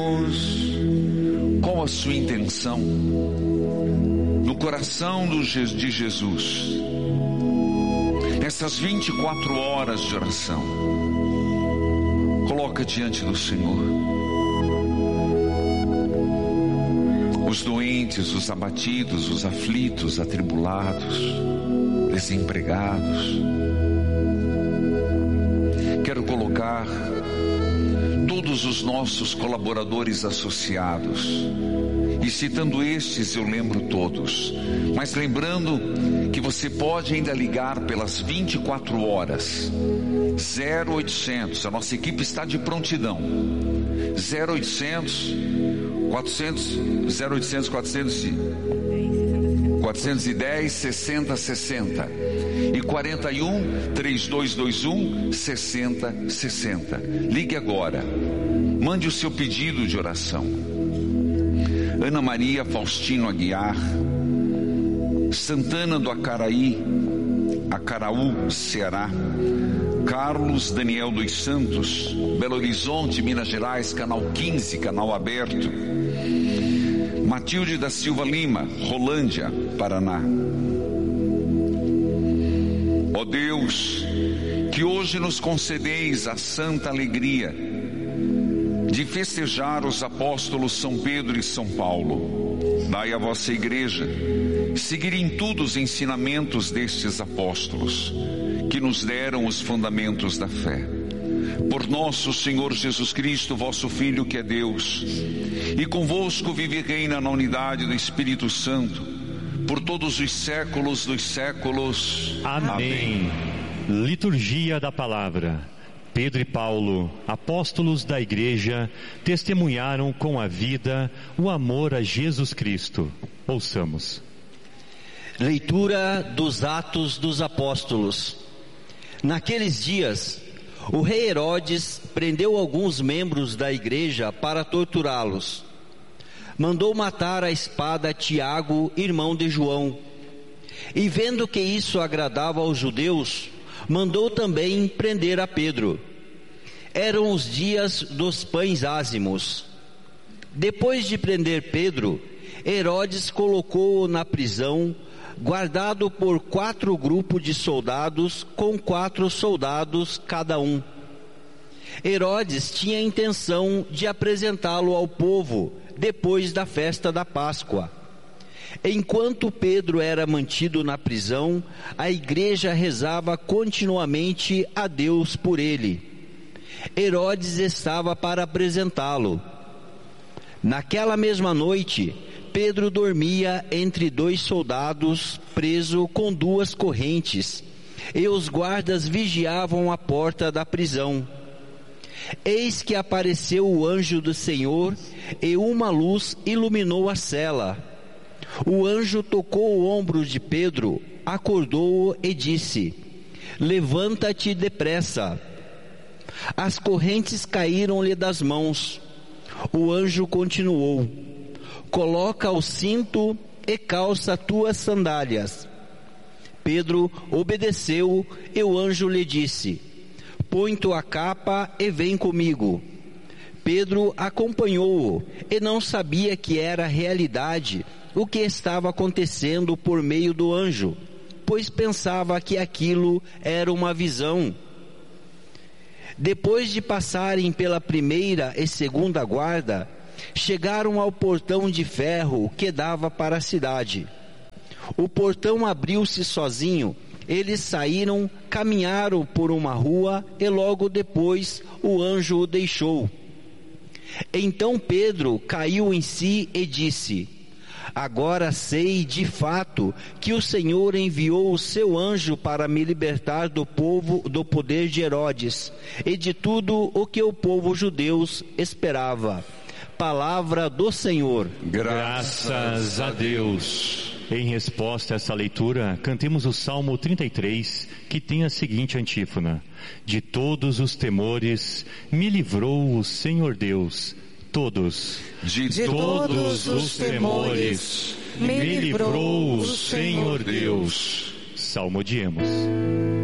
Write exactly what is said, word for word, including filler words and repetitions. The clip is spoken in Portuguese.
Qual a sua intenção no coração do, de Jesus? Nessas vinte e quatro horas de oração, coloca diante do Senhor os doentes, os abatidos, os aflitos, atribulados, desempregados. Quero colocar todos os nossos colaboradores associados, e citando estes eu lembro todos, mas lembrando que você pode ainda ligar pelas vinte e quatro horas, zero oitocentos, a nossa equipe está de prontidão, zero oitocentos, quatrocentos, zero oitocentos, quatrocentos e dez, sessenta, sessenta e quarenta e um, trinta e dois vinte e um, sessenta, sessenta. Ligue agora, mande o seu pedido de oração. Ana Maria Faustino Aguiar, Santana do Acaraí, Acaraú, Ceará. Carlos Daniel dos Santos, Belo Horizonte, Minas Gerais, canal quinze, canal aberto. Matilde da Silva Lima, Rolândia, Paraná. Ó Deus, que hoje nos concedeis a santa alegria de festejar os apóstolos São Pedro e São Paulo. Dai à vossa igreja seguir em tudo os ensinamentos destes apóstolos, que nos deram os fundamentos da fé. Por nosso Senhor Jesus Cristo, vosso Filho, que é Deus, e convosco vive e reina na unidade do Espírito Santo, por todos os séculos dos séculos. Amém. Amém. Liturgia da Palavra. Pedro e Paulo, apóstolos da Igreja, testemunharam com a vida o amor a Jesus Cristo. Ouçamos. Leitura dos Atos dos Apóstolos. Naqueles dias, o rei Herodes prendeu alguns membros da igreja para torturá-los. Mandou matar a espada Tiago, irmão de João. E vendo que isso agradava aos judeus, mandou também prender a Pedro. Eram os dias dos pães ázimos. Depois de prender Pedro, Herodes colocou-o na prisão, guardado por quatro grupos de soldados, com quatro soldados cada um. Herodes tinha a intenção de apresentá-lo ao povo depois da festa da Páscoa. Enquanto Pedro era mantido na prisão, a igreja rezava continuamente a Deus por ele. Herodes estava para apresentá-lo. Naquela mesma noite, Pedro dormia entre dois soldados, preso com duas correntes, e os guardas vigiavam a porta da prisão. Eis que apareceu o anjo do Senhor, e uma luz iluminou a cela. O anjo tocou o ombro de Pedro, acordou-o e disse: levanta-te depressa. As correntes caíram-lhe das mãos. O anjo continuou: coloca o cinto e calça tuas sandálias. Pedro obedeceu e o anjo lhe disse: põe tua capa e vem comigo. Pedro acompanhou-o e não sabia que era realidade o que estava acontecendo por meio do anjo, pois pensava que aquilo era uma visão. Depois de passarem pela primeira e segunda guarda, chegaram ao portão de ferro que dava para a cidade. O portão abriu-se sozinho, eles saíram, caminharam por uma rua e logo depois o anjo o deixou. Então Pedro caiu em si e disse: agora sei de fato que o Senhor enviou o seu anjo para me libertar do povo, do poder de Herodes e de tudo o que o povo judeu esperava. Palavra do Senhor. Graças a Deus. Em resposta a essa leitura, cantemos o Salmo trinta e três, que tem a seguinte antífona: de todos os temores me livrou o Senhor Deus. Todos, de, de todos os temores me livrou o Senhor Deus. Salmodiemos.